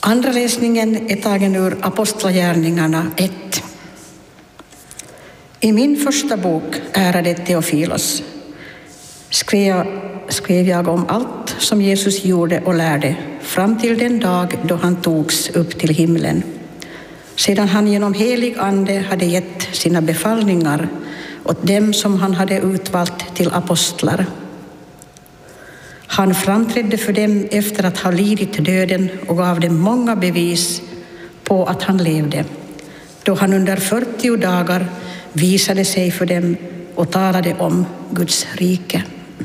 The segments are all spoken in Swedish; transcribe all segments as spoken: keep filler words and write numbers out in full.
Andra läsningen är tagen ur Apostlagärningarna ett. I min första bok, ärade Teofilos, skrev jag, skrev jag om allt som Jesus gjorde och lärde fram till den dag då han togs upp till himlen. Sedan han genom helig ande hade gett sina befallningar åt dem som han hade utvalt till apostlar. Han framträdde för dem efter att ha lidit döden och gav dem många bevis på att han levde, då han under fyrtio dagar visade sig för dem och talade om Guds rike.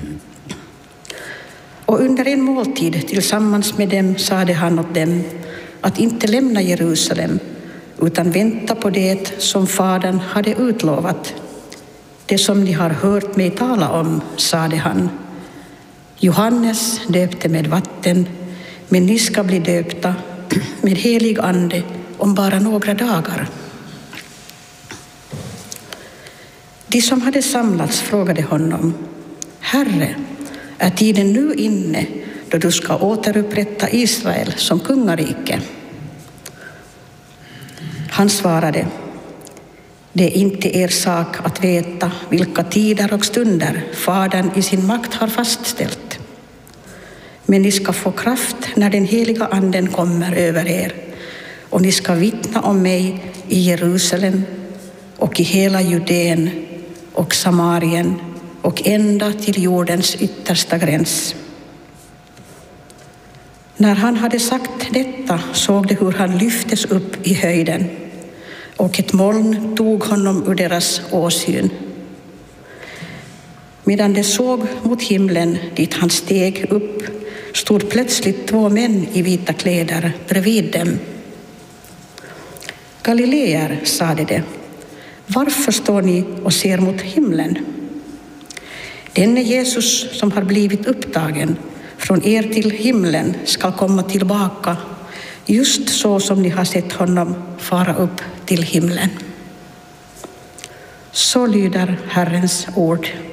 Och under en måltid tillsammans med dem sade han åt dem att inte lämna Jerusalem utan vänta på det som Fadern hade utlovat. Det som ni har hört mig tala om, sade han. Johannes döpte med vatten, men ni ska bli döpta med helig ande om bara några dagar. De som hade samlats frågade honom: Herre, är tiden nu inne då du ska återupprätta Israel som kungarike? Han svarade: det är inte er sak att veta vilka tider och stunder Fadern i sin makt har fastställt. Men ni ska få kraft när den heliga anden kommer över er, och ni ska vittna om mig i Jerusalem och i hela Judeen och Samarien och ända till jordens yttersta gräns. När han hade sagt detta såg de hur han lyftes upp i höjden, och ett moln tog honom ur deras åsyn. Medan de såg mot himlen dit han steg upp, stod plötsligt två män i vita kläder bredvid dem. Galileer, sade de, varför står ni och ser mot himlen? Denne Jesus som har blivit upptagen från er till himlen ska komma tillbaka, just så som ni har sett honom fara upp till himlen. Så lyder Herrens ord.